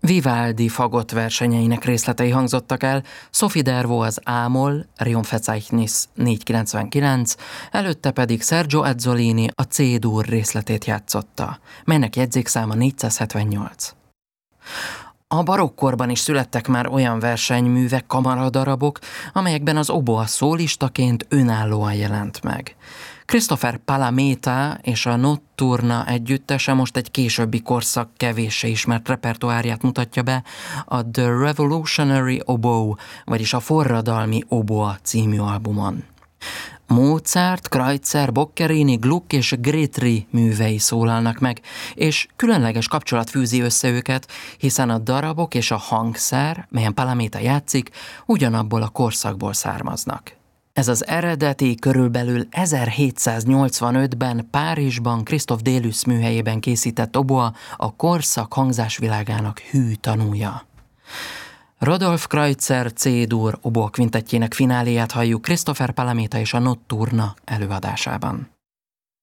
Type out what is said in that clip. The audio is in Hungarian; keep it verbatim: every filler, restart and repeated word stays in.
Vivaldi fagott versenyeinek részletei hangzottak el, Sophie Dervaux az A-moll, Riomverzeichnis négyszázkilencvenkilenc, előtte pedig Sergio Azzolini a C-dur részletét játszotta, melynek jegyzékszáma négyszázhetvennyolc. A barokkkorban is születtek már olyan versenyművek, kamaradarabok, amelyekben az oboa szólistaként önállóan jelent meg. Christopher Palameta és a Notturna együttese most egy későbbi korszak kevéssé ismert repertoárját mutatja be, a The Revolutionary Oboe, vagyis a Forradalmi oboa című albumon. Mozart, Kreutzer, Boccherini, Gluck és Grétry művei szólalnak meg, és különleges kapcsolat fűzi össze őket, hiszen a darabok és a hangszer, melyen Palameta játszik, ugyanabból a korszakból származnak. Ez az eredeti körülbelül ezerhétszáznyolcvanötben Párizsban Christophe Delusse műhelyében készített oboa a korszak hangzásvilágának hű tanúja. Rodolphe Kreutzer C-dur oboa kvintettjének fináléját halljuk Christopher Palameta és a Notturna előadásában.